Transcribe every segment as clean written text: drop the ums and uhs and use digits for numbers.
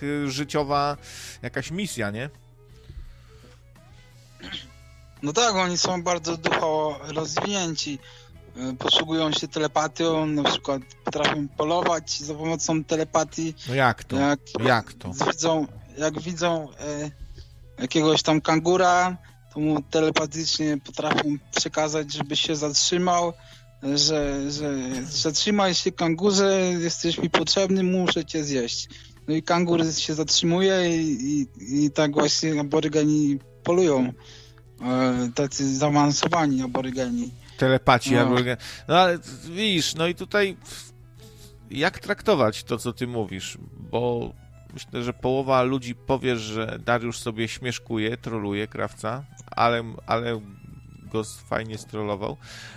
ich życiowa jakaś misja, nie? No tak, oni są bardzo duchowo rozwinięci. Posługują się telepatią, na przykład potrafią polować za pomocą telepatii. No jak to? Jak to? Jak widzą jakiegoś tam kangura, to mu telepatycznie potrafią przekazać, żeby się zatrzymał, że zatrzymaj się, kangurze, jesteś mi potrzebny, muszę cię zjeść. No i kangur się zatrzymuje i tak właśnie aborygeni polują. Tacy zaawansowani aborygeni. Telepatii aborygeni. No ale widzisz, no i tutaj jak traktować to, co ty mówisz? Bo myślę, że połowa ludzi powie, że Dariusz sobie śmieszkuje, troluje Krawca, ale go fajnie strollował.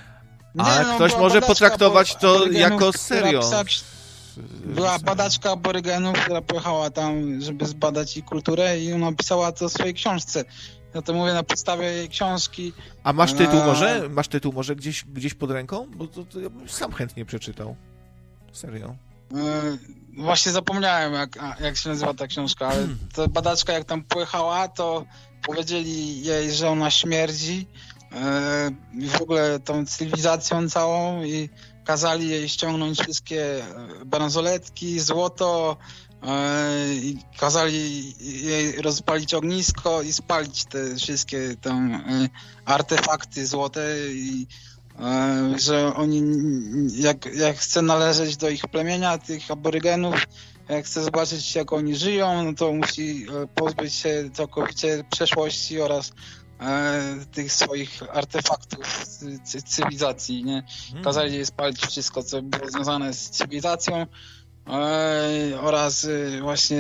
A ktoś może potraktować to jako serio. Była badaczka aborygenów, która pojechała tam, żeby zbadać ich kulturę i ona pisała to w swojej książce. Ja to mówię na podstawie jej książki. A masz tytuł może? Masz tytuł może gdzieś pod ręką? Bo to ja bym sam chętnie przeczytał. Serio. Właśnie zapomniałem, jak się nazywa ta książka, ale ta badaczka jak tam pojechała, to powiedzieli jej, że ona śmierdzi w ogóle tą cywilizacją całą i kazali jej ściągnąć wszystkie bransoletki, złoto i kazali jej rozpalić ognisko i spalić te wszystkie tam artefakty złote i że oni jak chce należeć do ich plemienia, tych aborygenów, jak chce zobaczyć jak oni żyją, no to musi pozbyć się całkowicie przeszłości oraz tych swoich artefaktów cywilizacji, nie? Kazali jej spalić wszystko, co było związane z cywilizacją oraz właśnie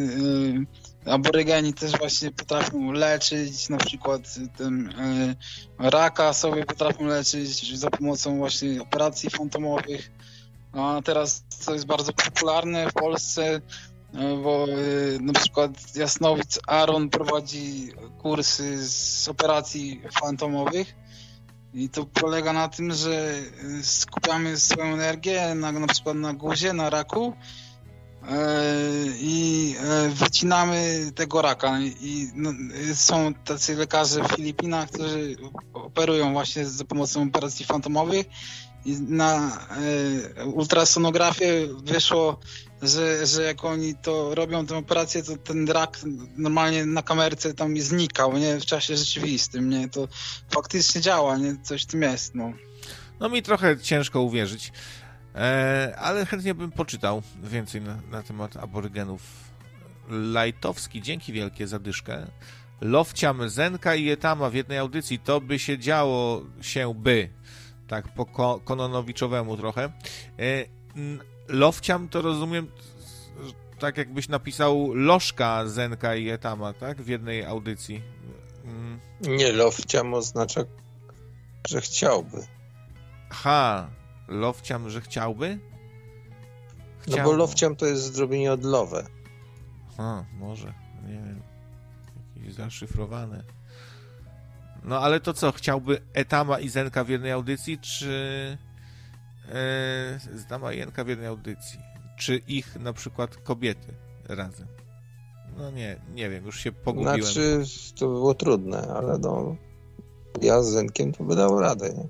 aborygeni też właśnie potrafią leczyć, na przykład ten raka sobie potrafią leczyć za pomocą właśnie operacji fantomowych. A teraz to jest bardzo popularne w Polsce, bo na przykład jasnowic Aaron prowadzi kursy z operacji fantomowych i to polega na tym, że skupiamy swoją energię na przykład na guzie, na raku i wycinamy tego raka i są tacy lekarze w Filipinach, którzy operują właśnie za pomocą operacji fantomowych i na ultrasonografię wyszło, że jak oni to robią tę operację, to ten rak normalnie na kamerce tam znikał, nie? W czasie rzeczywistym, nie? To faktycznie działa, nie? Coś w tym jest, no. No mi trochę ciężko uwierzyć, ale chętnie bym poczytał więcej na temat aborygenów. Lajtowski, dzięki wielkie za dyszkę. Lowciam, Zenka i Etama w jednej audycji, to by się działo tak po Kononowiczowemu trochę. Lowciam to rozumiem tak jakbyś napisał Lożka, Zenka i Etama, tak? W jednej audycji. Nie, lowciam oznacza, że chciałby. Aha, lowciam, że chciałby? No bo lowciam to jest zdrobienie od lowę. A, może, nie wiem. Jakieś zaszyfrowane. No ale to co, chciałby Etama i Zenka w jednej audycji, czy Etama i Jenka w jednej audycji? Czy ich na przykład kobiety razem? No nie wiem, już się pogubiłem. Znaczy, to było trudne, ale no ja z Zenkiem to by dał radę, nie?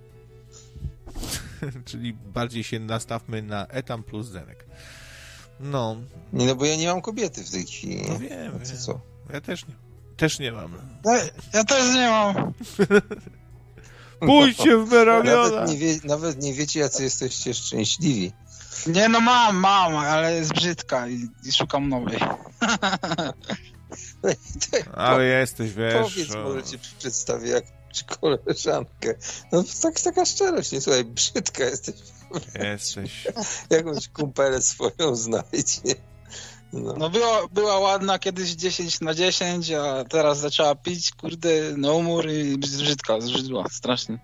Czyli bardziej się nastawmy na Etam plus Zenek. No. Nie, no bo ja nie mam kobiety w tej chwili. No wiem, no wiem. Co? Ja też nie mam. Ja też nie mam. Pójdźcie w Meramiona! Nawet nie wiecie, jacy jesteście szczęśliwi. Nie, no mam, ale jest brzydka i szukam nowej. Ale jesteś, wiesz... Powiedz, może ci przedstawię jak koleżankę. No taka szczerość, nie? Słuchaj, brzydka jesteś. Jesteś. Jakąś kumpelę swoją znajdź, nie? No była ładna kiedyś 10/10, a teraz zaczęła pić, kurde, no umór i brzydka, zbrzydła, strasznie.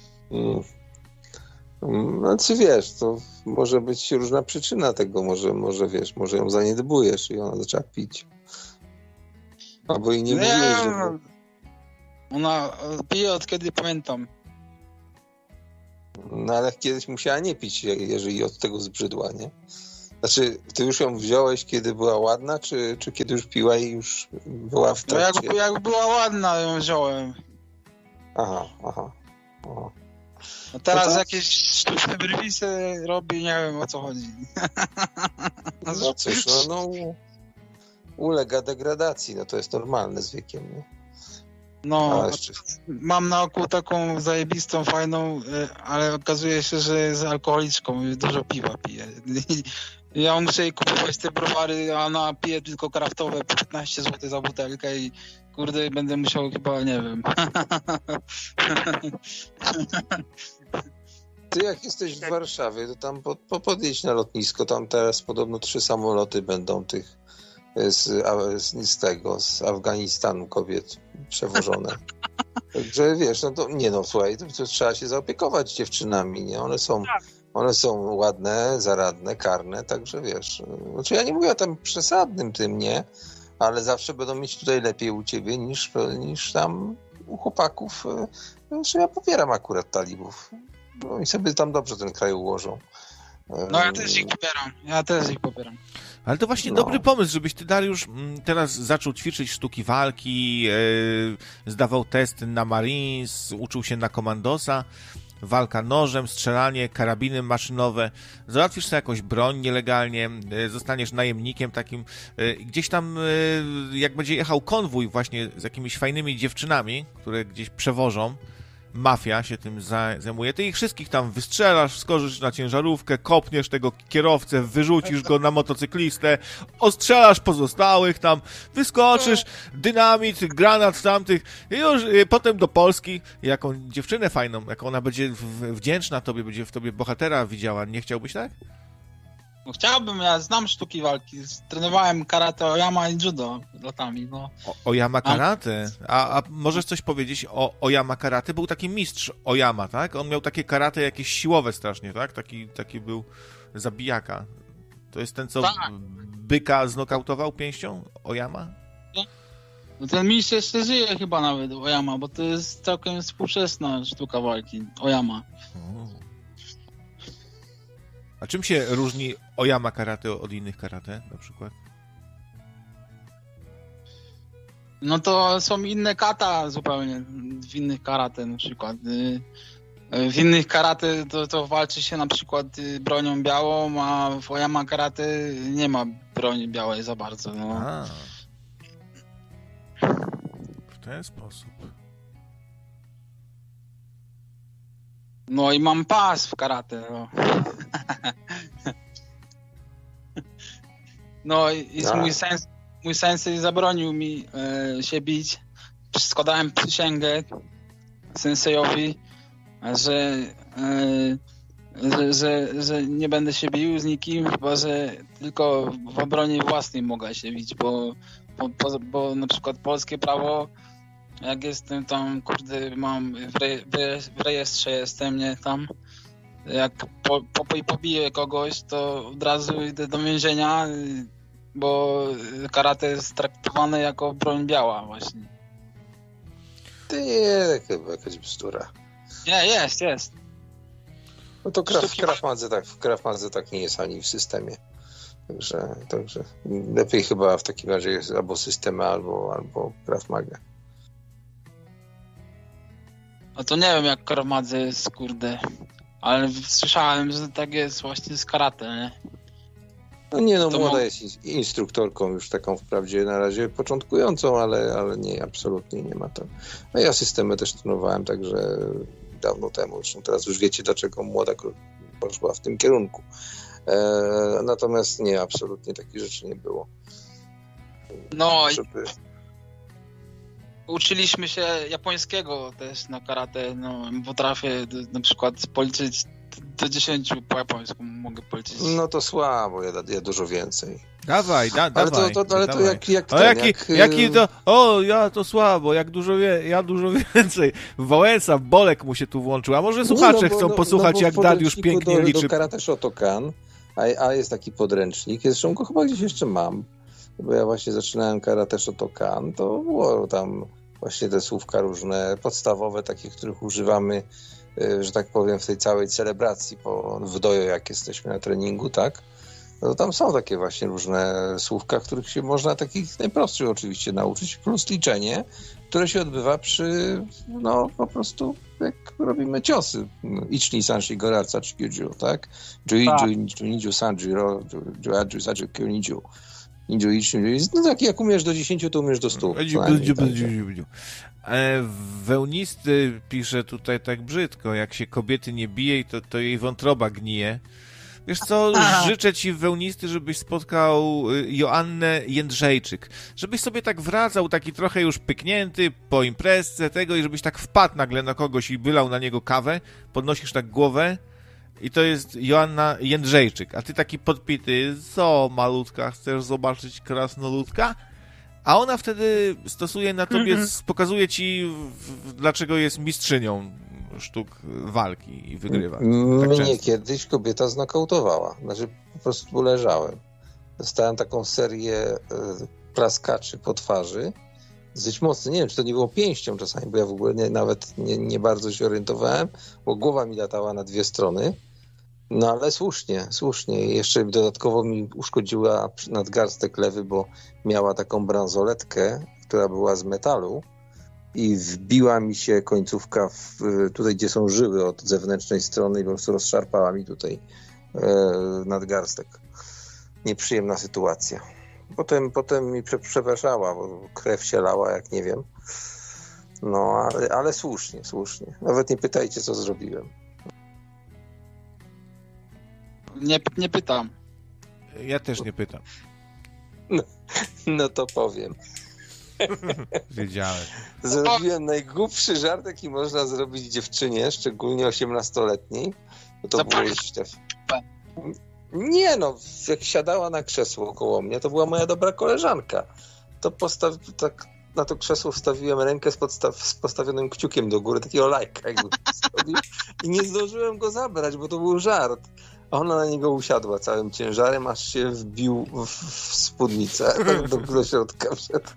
Znaczy wiesz, to może być różna przyczyna tego, może wiesz, może ją zaniedbujesz i ona zaczęła pić. Albo i nie mówisz, że... Ona pije od kiedy pamiętam. No ale kiedyś musiała nie pić, jeżeli od tego zbrzydła, nie? Znaczy, ty już ją wziąłeś, kiedy była ładna, czy kiedy już piła i już była w trakcie? No jak była ładna, ją wziąłem. Aha. A teraz No to... jakieś sztuczne brwi se robi, nie wiem o co chodzi. No cóż, no ulega degradacji, no to jest normalne z wiekiem, nie? No, mam na oku taką zajebistą, fajną, ale okazuje się, że jest alkoholiczką i dużo piwa pije. Ja muszę jej kupować te browary, a ona pije tylko kraftowe po 15 zł za butelkę i kurde, będę musiał chyba, nie wiem. Ty jak jesteś w Warszawie, to tam podjedź na lotnisko, tam teraz podobno 3 samoloty będą tych z Afganistanu kobiet przewożone. Także wiesz, no to nie no, słuchaj, to trzeba się zaopiekować dziewczynami, nie? One są ładne, zaradne, karne, także wiesz. Znaczy ja nie mówię o tam przesadnym tym, nie? Ale zawsze będą mieć tutaj lepiej u ciebie niż tam u chłopaków. Znaczy ja popieram akurat talibów. No i sobie tam dobrze ten kraj ułożą. No ja też ich popieram. Ale to właśnie dobry pomysł, żebyś ty, Dariusz, teraz zaczął ćwiczyć sztuki walki, zdawał testy na Marines, uczył się na komandosa, walka nożem, strzelanie, karabiny maszynowe, załatwisz sobie jakąś broń nielegalnie, zostaniesz najemnikiem takim, gdzieś tam, jak będzie jechał konwój właśnie z jakimiś fajnymi dziewczynami, które gdzieś przewożą, mafia się tym zajmuje, ty ich wszystkich tam wystrzelasz, wskoczysz na ciężarówkę, kopniesz tego kierowcę, wyrzucisz go na motocyklistę, ostrzelasz pozostałych tam, wyskoczysz, dynamit, granat tamtych i już potem do Polski, jaką dziewczynę fajną, jak ona będzie wdzięczna tobie, będzie w tobie bohatera widziała, nie chciałbyś tak? No chciałbym, ja znam sztuki walki. Trenowałem karate Oyama i judo latami, no. Oyama karate? A możesz coś powiedzieć o Oyama karate? Był taki mistrz Oyama, tak? On miał takie karate jakieś siłowe strasznie, tak? Taki był zabijaka. To jest ten, co byka znokautował pięścią? Oyama? No ten mistrz jeszcze żyje chyba nawet, Oyama, bo to jest całkiem współczesna sztuka walki, Oyama. A czym się różni Oyama karate od innych karate, na przykład? No to są inne kata zupełnie, w innych karate na przykład. W innych karate to walczy się na przykład bronią białą, a w Oyama karate nie ma broni białej za bardzo. No. W ten sposób. No i mam pas w karate. No, no i mój sensei zabronił mi się bić. Składałem przysięgę sensejowi, że nie będę się bił z nikim, chyba że tylko w obronie własnej mogę się bić, bo na przykład polskie prawo, jak jestem tam, kurde, mam w rejestrze jestem, nie, tam, jak pobiję kogoś, to od razu idę do więzienia, bo karate jest traktowane jako broń biała właśnie. To nie, chyba jakaś bzdura. Nie, jest. No to w Krav Madze tak nie jest ani w systemie. Także lepiej chyba w takim razie jest albo systemy, albo Krav Maga. No to nie wiem jak Krav Madze jest, kurde. Ale słyszałem, że tak jest właśnie z karate, nie? No nie no, młoda jest instruktorką już taką wprawdzie na razie początkującą, ale nie, absolutnie nie ma tam. No ja systemy też trenowałem, także dawno temu. Zresztą teraz już wiecie, dlaczego młoda poszła w tym kierunku. Natomiast nie, absolutnie takich rzeczy nie było. No uczyliśmy się japońskiego też na karate. No, potrafię na przykład policzyć do 10 po japońsku, mogę policzyć. No to słabo, ja dużo więcej. Dawaj. Ale to ja to słabo, ja dużo więcej. Wałęsa, Bolek mu się tu włączył, a może słuchacze chcą posłuchać, jak Dariusz pięknie liczy. Do Karate Shotokan, a jest taki podręcznik, zresztą go chyba gdzieś jeszcze mam, bo ja właśnie zaczynałem Karate Shotokan, to było tam właśnie te słówka różne, podstawowe, takie, których używamy, że tak powiem, w tej całej celebracji w dojo, jak jesteśmy na treningu, tak? No tam są takie właśnie różne słówka, których się można takich najprostszych oczywiście nauczyć, plus liczenie, które się odbywa przy, no po prostu jak robimy ciosy. Iczni sanshi goraca chikyuju, tak? Juiniu sanjiro, juaju saji kyuniu. Ninju iczni. No tak, jak umiesz do 10, to umiesz do 100. Wełnisty pisze tutaj tak brzydko, jak się kobiety nie bije, to jej wątroba gnije. Wiesz co, życzę ci, Wełnisty, żebyś spotkał Joannę Jędrzejczyk. Żebyś sobie tak wracał, taki trochę już pyknięty po imprezce tego i żebyś tak wpadł nagle na kogoś i wylał na niego kawę, podnosisz tak głowę i to jest Joanna Jędrzejczyk. A ty taki podpity, co malutka, chcesz zobaczyć krasnoludka? A ona wtedy stosuje na tobie, pokazuje ci, dlaczego jest mistrzynią sztuk walki i wygrywa. Tak mnie kiedyś kobieta znokautowała. Znaczy po prostu leżałem. Dostałem taką serię praskaczy po twarzy. Dosyć mocno. Nie wiem, czy to nie było pięścią czasami, bo ja w ogóle nawet nie bardzo się orientowałem, bo głowa mi latała na dwie strony. No ale słusznie. Jeszcze dodatkowo mi uszkodziła nadgarstek lewy, bo miała taką bransoletkę, która była z metalu i wbiła mi się końcówka tutaj, gdzie są żyły od zewnętrznej strony i po prostu rozszarpała mi tutaj nadgarstek. Nieprzyjemna sytuacja. Potem mi przepraszała, bo krew się lała, jak nie wiem. No ale słusznie. Nawet nie pytajcie, co zrobiłem. Nie pytam. Ja też nie pytam. No to powiem. Wiedziałem. Zrobiłem najgłupszy żart, jaki można zrobić dziewczynie, szczególnie 18-letniej. To było Nie no, jak siadała na krzesło koło mnie, to była moja dobra koleżanka. To tak na to krzesło wstawiłem rękę z postawionym kciukiem do góry, takiego lajka jakby postawił i nie zdążyłem go zabrać, bo to był żart. A ona na niego usiadła całym ciężarem, aż się wbił w spódnicę. Do środka wszedł.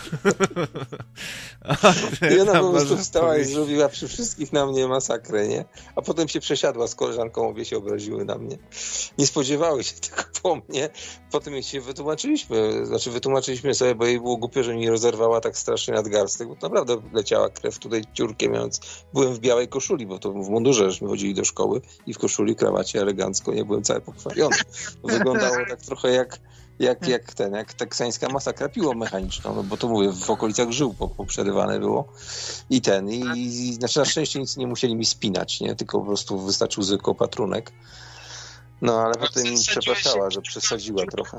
I ona po prostu wstała i zrobiła przy wszystkich na mnie masakrę, nie? A potem się przesiadła z koleżanką, obie się obraziły na mnie. Nie spodziewały się tego po mnie. Potem się wytłumaczyliśmy sobie, bo jej było głupio, że mi rozerwała tak strasznie nadgarstek, bo naprawdę leciała krew tutaj ciurkiem, więc byłem w białej koszuli, bo to w mundurze żeśmy chodzili do szkoły i w koszuli, krawacie, elegancko, nie byłem cały pokrwawiony. Wyglądało tak trochę jak teksańska masakra piłą mechaniczną, no bo to mówię, w okolicach żył poprzerywane było i znaczy na szczęście nic nie musieli mi spinać, nie, tylko po prostu wystarczył zwykły opatrunek. No ale potem mi przepraszała, że przesadziła trochę.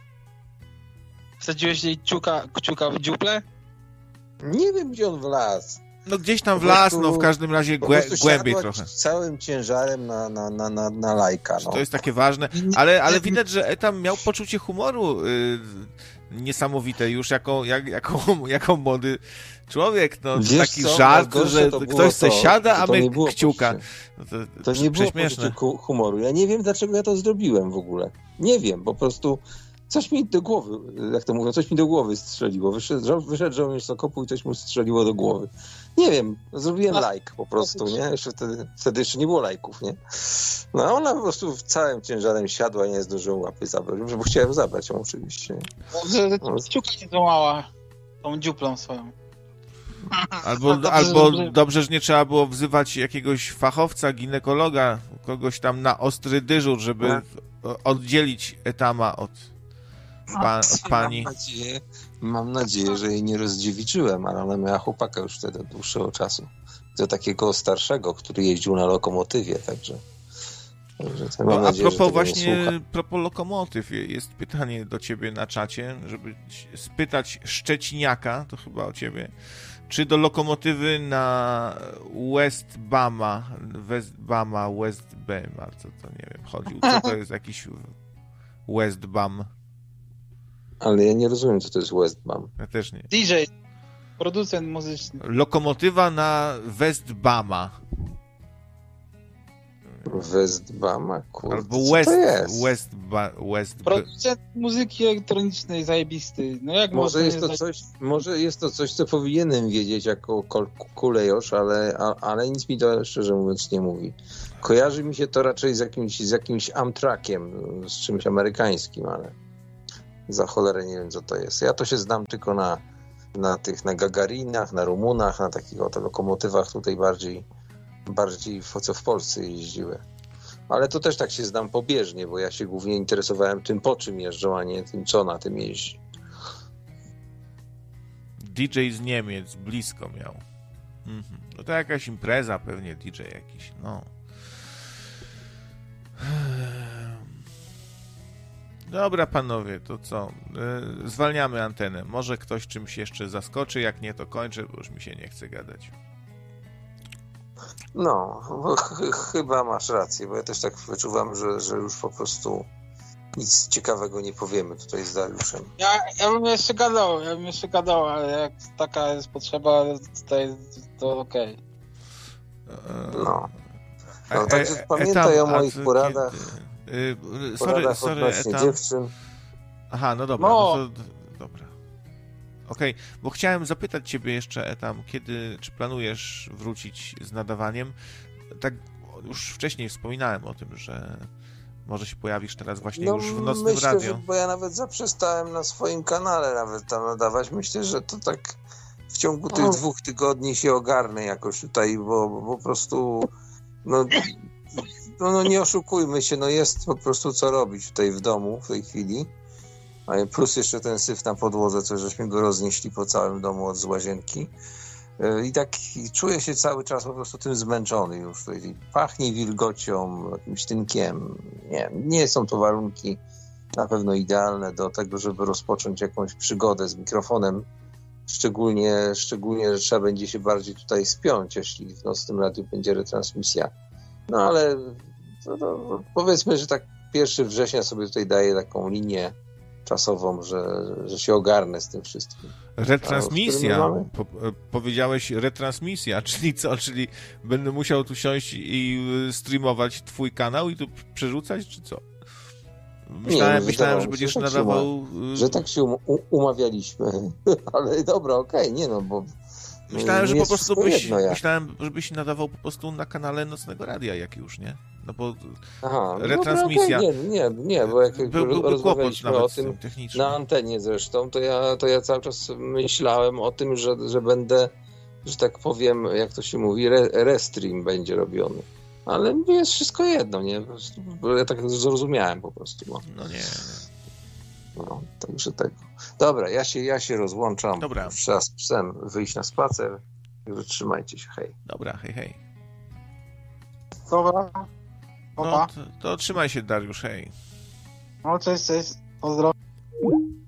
Wsadziłeś jej kciuka w dziuplę? Nie wiem, gdzie on wlazł. No gdzieś tam wlazł, no w każdym razie głębiej trochę. Całym ciężarem na lajka. No. To jest takie ważne, ale widać, że Etam miał poczucie humoru niesamowite już jako młody człowiek. No, taki żart, że ktoś se siada, a my kciuka. To nie było poczucie humoru. Ja nie wiem, dlaczego ja to zrobiłem w ogóle. Nie wiem, po prostu coś mi do głowy, jak to mówią, coś mi do głowy strzeliło. Wyszedł żołnierz z okopu i coś mu strzeliło do głowy. Nie wiem, zrobiłem like po prostu, nie? Jeszcze wtedy jeszcze nie było lajków, nie? No a ona po prostu całym ciężarem siadła i nie zdążyła łapy zabrać, bo chciałem zabrać ją oczywiście. Kciuka nie złamała tą dziuplą swoją. Albo dobrze, że nie trzeba było wzywać jakiegoś fachowca, ginekologa, kogoś tam na ostry dyżur, żeby oddzielić Etama od pani. Mam nadzieję, że jej nie rozdziewiczyłem, ale ona miała chłopaka już wtedy od dłuższego czasu. To takiego starszego, który jeździł na lokomotywie, także mam nadzieję, propos lokomotyw, jest pytanie do ciebie na czacie, żeby spytać Szczeciniaka, to chyba o ciebie, czy do lokomotywy na West Bama, co to nie wiem, chodził, co to jest jakiś West Bam? Ale ja nie rozumiem, co to jest West Bam. Ja też nie. DJ, producent muzyczny. Lokomotywa na West Bama. West Bama? Kurde, albo West Producent muzyki elektronicznej zajebisty. No jak może jest to coś, co powinienem wiedzieć jako kulejosz, ale nic mi to szczerze mówiąc nie mówi. Kojarzy mi się to raczej z jakimś Amtrakiem, z czymś amerykańskim, ale za cholerę nie wiem, co to jest. Ja to się znam tylko na Gagarinach, na Rumunach, na takich oto lokomotywach tutaj bardziej co w Polsce jeździły. Ale to też tak się znam pobieżnie, bo ja się głównie interesowałem tym, po czym jeżdżą, a nie tym, co na tym jeździ. DJ z Niemiec blisko miał. No to jakaś impreza pewnie, DJ jakiś, no. Dobra, panowie, to co? Zwalniamy antenę. Może ktoś czymś jeszcze zaskoczy, jak nie, to kończę, bo już mi się nie chce gadać. No, chyba masz rację, bo ja też tak wyczuwam, że już po prostu nic ciekawego nie powiemy tutaj z Dariuszem. Ja bym jeszcze gadał, ale jak taka jest potrzeba tutaj, to okej. No, także pamiętaj o moich poradach. Poradach odnośnie dziewczyn. Aha, no dobra. No to, dobra. Okej, bo chciałem zapytać ciebie jeszcze, czy planujesz wrócić z nadawaniem? Tak już wcześniej wspominałem o tym, że może się pojawisz teraz właśnie już w nocnym radio. Bo ja nawet zaprzestałem na swoim kanale nawet tam nadawać. Myślę, że to tak w ciągu tych 2 tygodni się ogarnę jakoś tutaj, bo po prostu no nie oszukujmy się, jest po prostu co robić tutaj w domu w tej chwili. Plus jeszcze ten syf na podłodze, co żeśmy go roznieśli po całym domu od z łazienki. I tak czuję się cały czas po prostu tym zmęczony już. Tutaj pachnie wilgocią, jakimś tynkiem. Nie są to warunki na pewno idealne do tego, żeby rozpocząć jakąś przygodę z mikrofonem. Szczególnie, że trzeba będzie się bardziej tutaj spiąć, jeśli w nocnym radiu będzie retransmisja. No ale powiedzmy, że tak 1 września sobie tutaj daję taką linię czasową, że się ogarnę z tym wszystkim. Retransmisja? Powiedziałeś retransmisja, czyli co? Czyli będę musiał tu siąść i streamować twój kanał i tu przerzucać, czy co? Myślałem, że będziesz nadawał... Że tak się umawialiśmy, ale dobra, okej, bo... Myślałem, żebyś nadawał po prostu na kanale Nocnego Radia, jak już, nie? No bo retransmisja... Dobra, nie, bo jak rozmawialiśmy o tym technicznym. Na antenie zresztą, to ja cały czas myślałem o tym, że będę, że tak powiem, jak to się mówi, restream będzie robiony. Ale jest wszystko jedno, nie? Bo ja tak zrozumiałem po prostu. No nie. No, także tego. Dobra, ja się rozłączam. Dobra. Trzeba z psem wyjść na spacer. Także trzymajcie się, hej. Dobra, hej. Dobra. No, to trzymaj się, Dariusz, hej. No, cześć. Pozdrawiam.